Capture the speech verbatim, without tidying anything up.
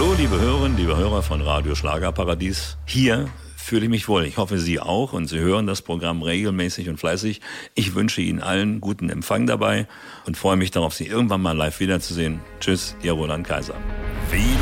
Hallo, liebe Hörerinnen, liebe Hörer von Radio Schlagerparadies. Hier fühle ich mich wohl. Ich hoffe, Sie auch. Und Sie hören das Programm regelmäßig und fleißig. Ich wünsche Ihnen allen guten Empfang dabei und freue mich darauf, Sie irgendwann mal live wiederzusehen. Tschüss, Ihr Roland Kaiser. Wie